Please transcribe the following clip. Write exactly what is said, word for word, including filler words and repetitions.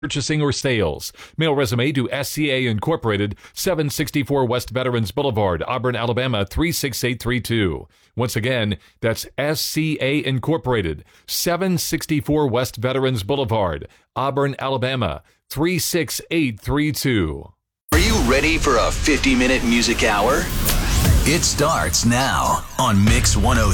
purchasing or sales. Mail resume to S C A Incorporated, seven sixty-four West Veterans Boulevard, Auburn, Alabama, three six eight three two. Once again, that's S C A Incorporated, seven sixty-four West Veterans Boulevard, Auburn, Alabama, three six eight three two. Are you ready for a fifty-minute music hour? It starts now on Mix one oh